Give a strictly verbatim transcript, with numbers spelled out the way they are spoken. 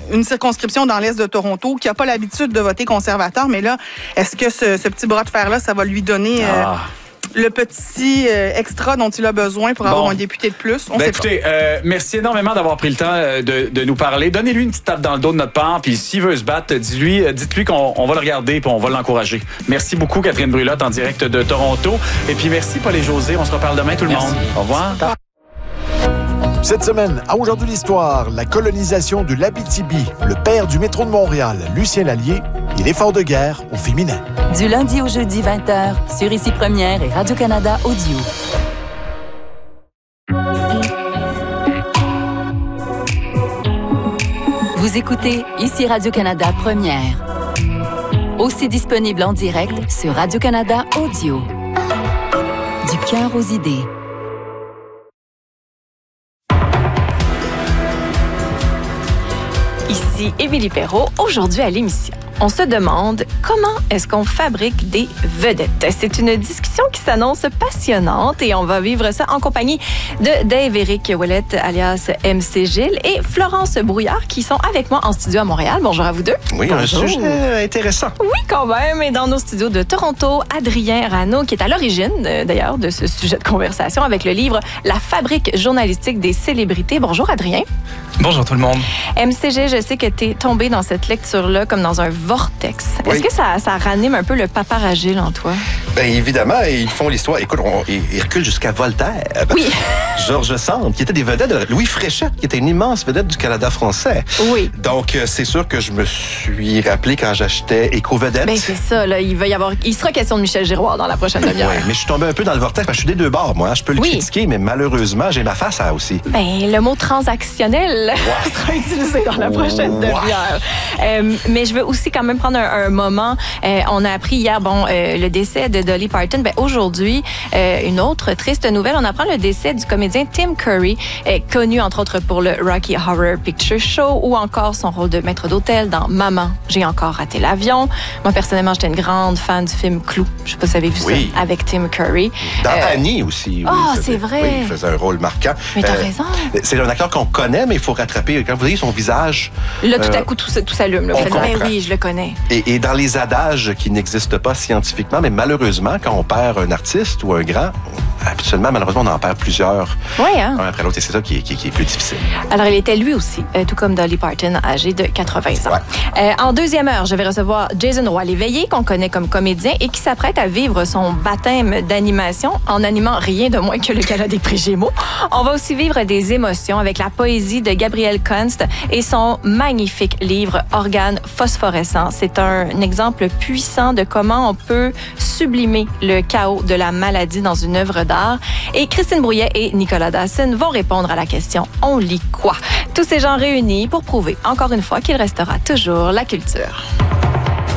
une circonscription dans l'est de Toronto qui n'a pas l'habitude de voter conservateur, mais là, est-ce que ce, ce petit bras de fer-là, ça va lui donner... Euh, ah. le petit euh, extra dont il a besoin pour bon. avoir un député de plus. On ben sait écoutez, pas. Euh, merci énormément d'avoir pris le temps de, de nous parler. Donnez-lui une petite tape dans le dos de notre part, puis s'il veut se battre, dis-lui, dites-lui qu'on on va le regarder et on va l'encourager. Merci beaucoup, Catherine Brulotte, en direct de Toronto. Et puis merci, Paul et José. On se reparle demain, tout le merci. monde. Au revoir. Cette semaine, à Aujourd'hui l'Histoire, la colonisation de l'Abitibi, le père du métro de Montréal, Lucien Lallier, et l'effort de guerre au féminin. Du lundi au jeudi vingt heures, sur Ici Première et Radio-Canada Audio. Vous écoutez Ici Radio-Canada Première. Aussi disponible en direct sur Radio-Canada Audio. Du cœur aux idées. Ici Émilie Perrault, aujourd'hui à l'émission. On se demande comment est-ce qu'on fabrique des vedettes. C'est une discussion qui s'annonce passionnante et on va vivre ça en compagnie de Dave-Éric Ouellette, alias M C Gilles, et Florence Brouillard, qui sont avec moi en studio à Montréal. Bonjour à vous deux. Oui, Bonjour. Un sujet intéressant. Oui, quand même. Et dans nos studios de Toronto, Adrien Rano, qui est à l'origine, d'ailleurs, de ce sujet de conversation avec le livre « La fabrique journalistique des célébrités ». Bonjour, Adrien. Bonjour tout le monde. M C G, je sais que tu es tombé dans cette lecture-là comme dans un vortex. Oui. Est-ce que ça, ça ranime un peu le paparagile en toi? Bien, évidemment, ils font l'histoire. Écoute, on, ils, ils reculent jusqu'à Voltaire. Oui. Georges Sand, qui était des vedettes de Louis Fréchette, qui était une immense vedette du Canada français. Oui. Donc, c'est sûr que je me suis rappelé quand j'achetais Éco-Vedette. Bien, c'est ça, là. Il va y avoir... Il sera question de Michel Giroir dans la prochaine demi-heure. Oui, mais je suis tombé un peu dans le vortex, parce que je suis des deux bords, moi. Je peux le oui. critiquer, mais malheureusement, j'ai ma face à aussi. Bien, le mot transactionnel wow. sera utilisé dans la prochaine wow. demi-heure. Euh, mais je veux aussi quand même prendre un, un moment. Euh, on a appris hier, bon, euh, le décès de Dolly Parton. Ben, aujourd'hui, euh, une autre triste nouvelle. On apprend le décès du comédien Tim Curry, euh, connu entre autres pour le Rocky Horror Picture Show ou encore son rôle de maître d'hôtel dans Maman, j'ai encore raté l'avion. Moi, personnellement, j'étais une grande fan du film Clou. Je sais pas si vous avez vu oui. ça avec Tim Curry. Dans euh, Annie aussi. Oh, oui, c'est vrai. Oui, il faisait un rôle marquant. Mais t'as euh, raison. C'est un acteur qu'on connaît, mais il faut rattraper. Quand vous voyez son visage... Là, tout à coup, tout, tout s'allume. Là. On fait, ben oui, je le connais. Et, et dans les adages qui n'existent pas scientifiquement, mais malheureusement, quand on perd un artiste ou un grand, habituellement, malheureusement, on en perd plusieurs, oui, hein? un après l'autre, et c'est ça qui est, qui, qui est plus difficile. Alors, il était lui aussi, euh, tout comme Dolly Parton, âgé de quatre-vingts ans. Ouais. Euh, en deuxième heure, je vais recevoir Jason Roy-Léveillé, qu'on connaît comme comédien et qui s'apprête à vivre son baptême d'animation en animant rien de moins que le Gala des Prix Gémeaux. On va aussi vivre des émotions avec la poésie de Gabriel Kunst et son magnifique livre « Organes phosphorescents ». C'est un exemple puissant de comment on peut sublimer le chaos de la maladie dans une œuvre d'art. Et Christine Brouillet et Nicolas Dawson vont répondre à la question « On lit quoi ?» Tous ces gens réunis pour prouver encore une fois qu'il restera toujours la culture.